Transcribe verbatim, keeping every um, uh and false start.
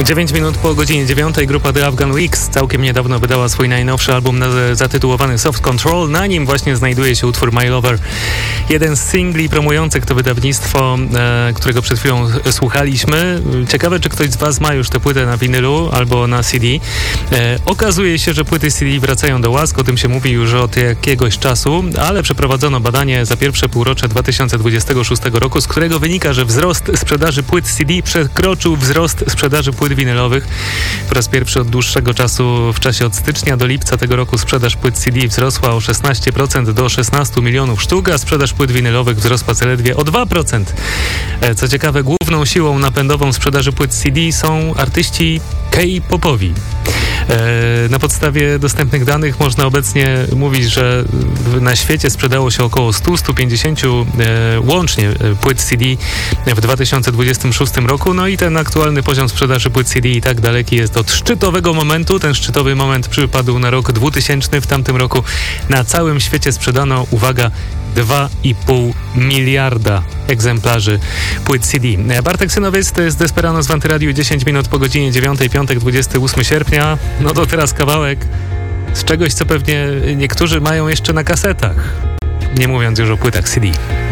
dziewięć minut po godzinie dziewiątej grupa The Afghan Weeks całkiem niedawno wydała swój najnowszy album zatytułowany Soft Control. Na nim właśnie znajduje się utwór My Lover. Jeden z singli promujących to wydawnictwo, e, którego przed chwilą słuchaliśmy. Ciekawe, czy ktoś z Was ma już tę płytę na winylu albo na C D. E, okazuje się, że płyty C D wracają do łask. O tym się mówi już od jakiegoś czasu, ale przeprowadzono badanie za pierwsze półrocze dwa tysiące dwudziestego szóstego roku, z którego wynika, że wzrost sprzedaży płyt C D przekroczył wzrost sprzedaży płyt winylowych. Po raz pierwszy od dłuższego czasu, w czasie od stycznia do lipca tego roku, sprzedaż płyt C D wzrosła o szesnaście procent do szesnastu milionów sztuk, a sprzedaż płyt winylowych wzrosła zaledwie o dwa procent. Co ciekawe, główną siłą napędową sprzedaży płyt C D są artyści K-popowi. Na podstawie dostępnych danych można obecnie mówić, że na świecie sprzedało się około sto do stu pięćdziesięciu łącznie płyt C D w dwa tysiące dwudziestym szóstym roku. No i ten aktualny poziom sprzedaży płyt C D i tak daleki jest od szczytowego momentu. Ten szczytowy moment przypadł na rok dwutysięczny. W tamtym roku na całym świecie sprzedano, uwaga, dwa i pół miliarda egzemplarzy płyt C D. Bartek Synowiec, to jest Desperados w Antyradiu, dziesięć minut po godzinie dziewiątej, piątek, dwudziestego ósmego sierpnia. No to teraz kawałek z czegoś, co pewnie niektórzy mają jeszcze na kasetach, nie mówiąc już o płytach C D.